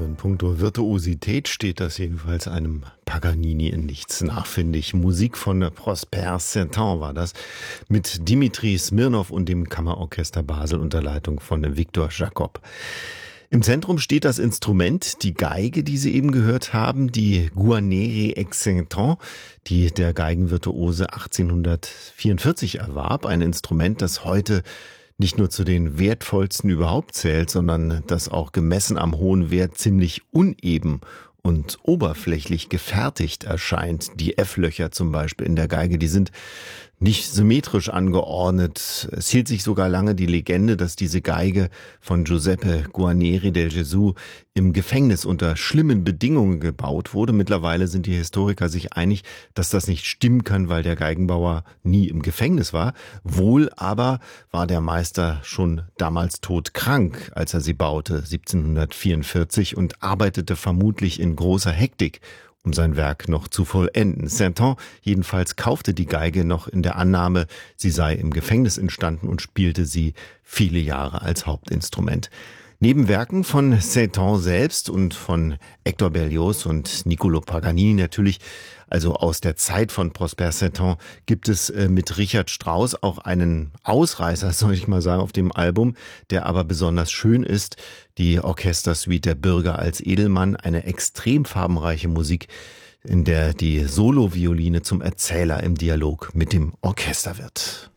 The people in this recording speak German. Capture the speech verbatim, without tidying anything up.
in puncto Virtuosität steht das jedenfalls einem Paganini in nichts nach, finde ich. Musik von Prosper Saint-Saëns war das, mit Dimitri Smirnow und dem Kammerorchester Basel unter Leitung von Victor Jacob. Im Zentrum steht das Instrument, die Geige, die Sie eben gehört haben, die Guarneri Excitant, die der Geigenvirtuose achtzehnhundertvierundvierzig erwarb. Ein Instrument, das heute nicht nur zu den wertvollsten überhaupt zählt, sondern das auch gemessen am hohen Wert ziemlich uneben und oberflächlich gefertigt erscheint. Die F-Löcher zum Beispiel in der Geige, die sind nicht symmetrisch angeordnet. Es hielt sich sogar lange die Legende, dass diese Geige von Giuseppe Guarneri del Gesù im Gefängnis unter schlimmen Bedingungen gebaut wurde. Mittlerweile sind die Historiker sich einig, dass das nicht stimmen kann, weil der Geigenbauer nie im Gefängnis war. Wohl aber war der Meister schon damals todkrank, als er sie baute, siebzehnhundertvierundvierzig, und arbeitete vermutlich in großer Hektik, um sein Werk noch zu vollenden. Saint-Saëns jedenfalls kaufte die Geige noch in der Annahme, sie sei im Gefängnis entstanden, und spielte sie viele Jahre als Hauptinstrument. Neben Werken von Saint-Saëns selbst und von Hector Berlioz und Niccolò Paganini natürlich, also aus der Zeit von Prosper Saint-Saëns, gibt es äh, mit Richard Strauss auch einen Ausreißer, soll ich mal sagen, auf dem Album, der aber besonders schön ist. Die Orchestersuite Der Bürger als Edelmann, eine extrem farbenreiche Musik, in der die Solovioline zum Erzähler im Dialog mit dem Orchester wird.